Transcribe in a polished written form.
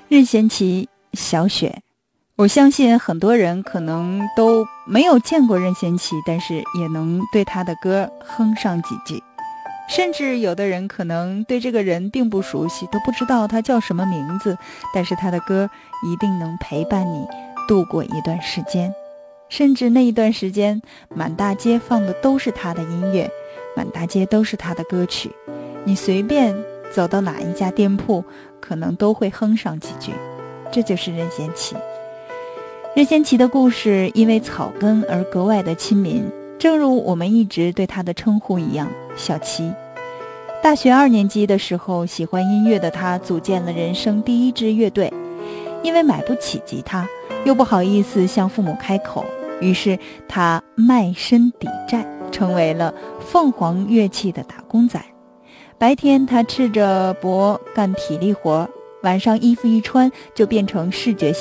任贤齐，小雪。我相信很多人可能都没有见过任贤齐，但是也能对他的歌哼上几句。甚至有的人可能对这个人并不熟悉，都不知道他叫什么名字，但是他的歌一定能陪伴你度过一段时间。甚至那一段时间，满大街放的都是他的音乐，满大街都是他的歌曲，你随便走到哪一家店铺，可能都会哼上几句。这就是任贤齐。任贤齐的故事因为草根而格外的亲民，正如我们一直对他的称呼一样，小齐。大学2年级的时候，喜欢音乐的他组建了人生第一支乐队。因为买不起吉他，又不好意思向父母开口，于是他卖身抵债，成为了凤凰乐器的打工仔。白天他赤着脖干体力活，晚上衣服一穿就变成视觉